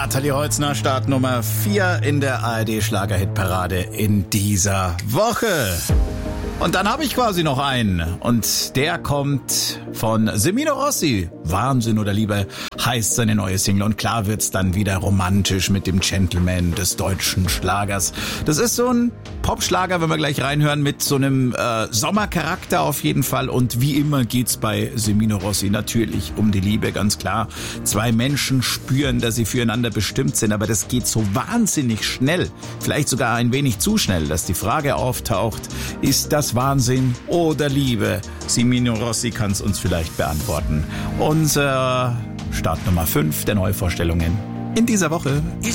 Nathalie Holzner, Start Nummer 4 in der ARD-Schlagerhitparade in dieser Woche. Und dann habe ich quasi noch einen. Und der kommt von Semino Rossi. Wahnsinn oder Liebe heißt seine neue Single. Und klar wird's dann wieder romantisch mit dem Gentleman des deutschen Schlagers. Das ist so ein Popschlager, wenn wir gleich reinhören, mit so einem Sommercharakter auf jeden Fall. Und wie immer geht's bei Semino Rossi natürlich um die Liebe, ganz klar. Zwei Menschen spüren, dass sie füreinander bestimmt sind, aber das geht so wahnsinnig schnell. Vielleicht sogar ein wenig zu schnell, dass die Frage auftaucht, ist das Wahnsinn oder Liebe? Semino Rossi kann es uns vielleicht beantworten. Unser Start Nummer 5 der Neuvorstellungen in dieser Woche.